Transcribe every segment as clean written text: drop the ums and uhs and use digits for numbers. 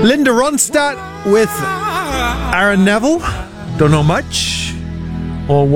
Linda Ronstadt with Aaron Neville. Don't know much. Or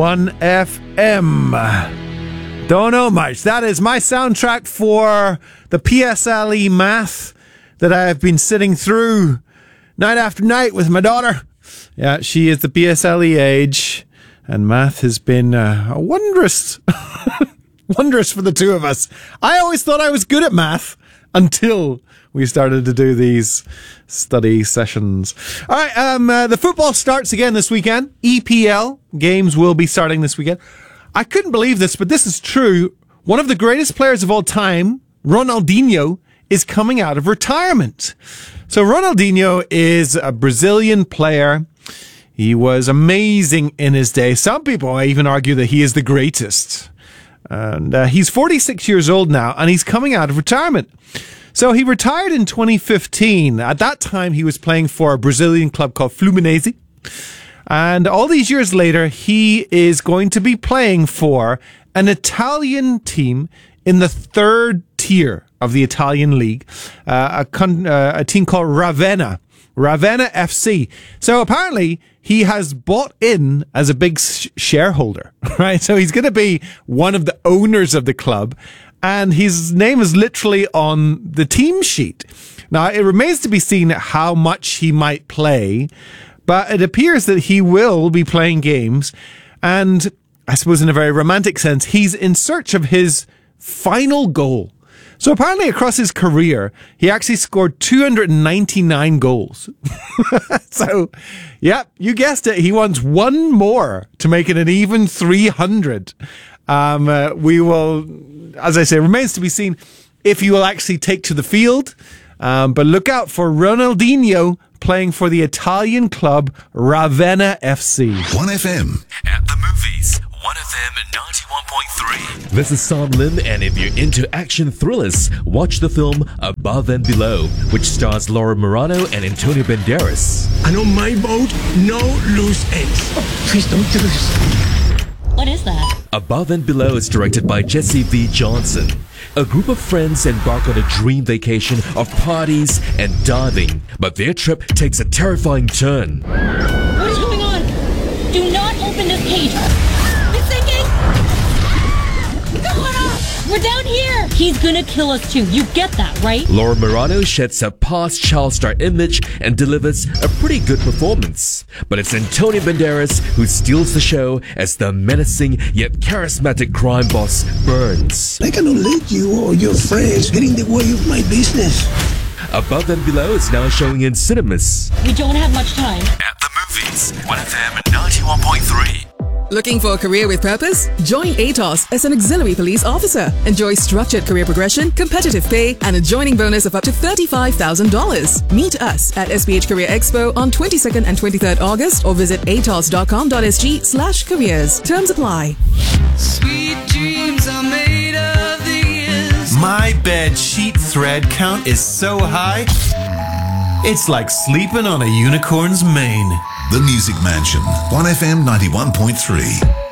1FM. Don't know much. That is my soundtrack for the PSLE math that I have been sitting through night after night with my daughter. Yeah, she is the PSLE age, and math has been wondrous. Wondrous for the two of us. I always thought I was good at math until we started to do these study sessions. All right, the football starts again this weekend. EPL games will be starting this weekend. I couldn't believe this, but this is true. One of the greatest players of all time, Ronaldinho, is coming out of retirement. So Ronaldinho is a Brazilian player. He was amazing in his day. Some people even argue that he is the greatest. And he's 46 years old now, and he's coming out of retirement. So he retired in 2015. At that time, he was playing for a Brazilian club called Fluminense. And all these years later, he is going to be playing for an Italian team in the third tier of the Italian league, a team called Ravenna FC. So apparently he has bought in as a big shareholder, right? So he's going to be one of the owners of the club, and his name is literally on the team sheet. Now, it remains to be seen how much he might play, but it appears that he will be playing games, and I suppose in a very romantic sense, he's in search of his final goal. So apparently across his career, he actually scored 299 goals. So, yeah, you guessed it. He wants one more to make it an even 300. We will, as I say, remains to be seen if he will actually take to the field. But look out for Ronaldinho playing for the Italian club Ravenna FC. 1FM at the movies. 1FM 91.3. This is Son Lim, and if you're into action thrillers, watch the film Above and Below, which stars Laura Morano and Antonio Banderas. And on my boat, no loose ends. Oh, please don't do this. What is that? Above and Below is directed by Jesse V. Johnson. A group of friends embark on a dream vacation of parties and diving, but their trip takes a terrifying turn. What is going on? Do not open this cage. It's sinking! We're down here! He's gonna kill us too. You get that, right? Laura Morano sheds her past child star image and delivers a pretty good performance. But it's Antonio Banderas who steals the show as the menacing yet charismatic crime boss Burns. I cannot let you or your friends get in the way of my business. Above and Below is now showing in cinemas. We don't have much time. At the movies. 1FM 91.3. Looking for a career with purpose? Join ATOS as an auxiliary police officer. Enjoy structured career progression, competitive pay, and a joining bonus of up to $35,000. Meet us at SPH Career Expo on 22nd and 23rd August or visit atos.com.sg/careers. Terms apply. Sweet dreams are made of these. My bed sheet thread count is so high, it's like sleeping on a unicorn's mane. The Music Mansion. 1FM 91.3.